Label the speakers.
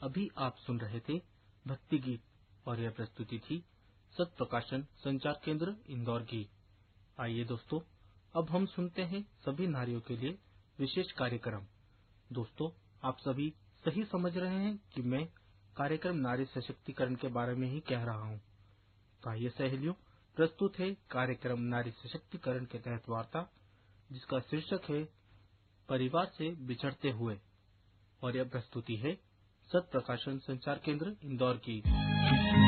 Speaker 1: अभी आप सुन रहे थे भक्ति गीत और यह प्रस्तुति थी सत प्रकाशन संचार केंद्र इंदौर की। आइए दोस्तों, अब हम सुनते हैं सभी नारियों के लिए विशेष कार्यक्रम। दोस्तों, आप सभी सही समझ रहे हैं कि मैं कार्यक्रम नारी सशक्तिकरण के बारे में ही कह रहा हूँ। तो आइए सहेलियों, प्रस्तुत है कार्यक्रम नारी सशक्तिकरण के तहत वार्ता, जिसका शीर्षक है परिवार से बिछड़ते हुए, और यह प्रस्तुति है सत प्रकाशन संचार केंद्र इंदौर की।